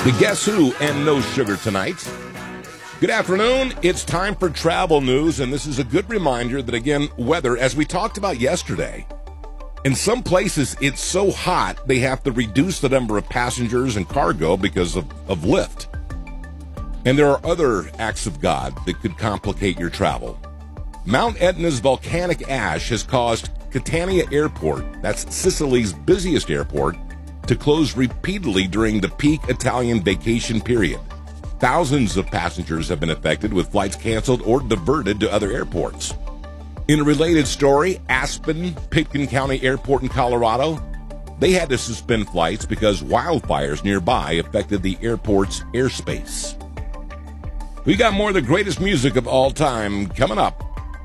The Guess Who and No Sugar tonight. Good afternoon. It's time for travel news, and this is a good reminder that, again, weather, as we talked about yesterday, in some places it's so hot they have to reduce the number of passengers and cargo because of lift. And there are other acts of God that could complicate your travel. Mount Etna's volcanic ash has caused Catania Airport, that's Sicily's busiest airport, to close repeatedly during the peak Italian vacation period. Thousands of passengers have been affected, with flights canceled or diverted to other airports. In a related story, Aspen, Pitkin County Airport in Colorado, they had to suspend flights because wildfires nearby affected the airport's airspace. We got more of the greatest music of all time coming up.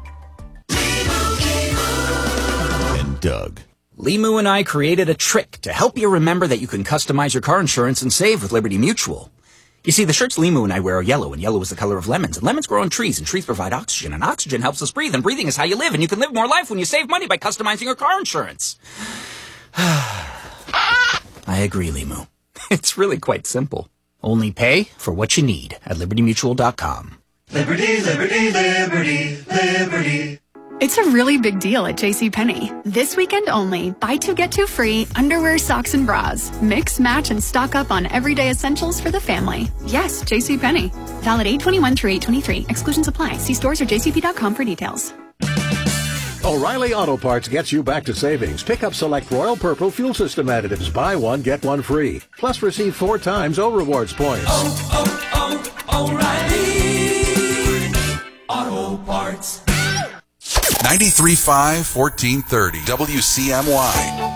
And Doug. Limu and I created a trick to help you remember that you can customize your car insurance and save with Liberty Mutual. You see, the shirts Limu and I wear are yellow, and yellow is the color of lemons, and lemons grow on trees, and trees provide oxygen, and oxygen helps us breathe, and breathing is how you live, and you can live more life when you save money by customizing your car insurance. I agree, Limu. It's really quite simple. Only pay for what you need at LibertyMutual.com. Liberty, liberty, liberty, liberty. It's a really big deal at JCPenney. This weekend only, buy two, get two free, underwear, socks, and bras. Mix, match, and stock up on everyday essentials for the family. Yes, JCPenney. Valid 8/21 through 8/23. Exclusions apply. See stores or jcp.com for details. O'Reilly Auto Parts gets you back to savings. Pick up select Royal Purple fuel system additives. Buy one, get one free. Plus receive 4 times O Rewards points. O'Reilly Auto Parts. 93.5, 1430, WCMY.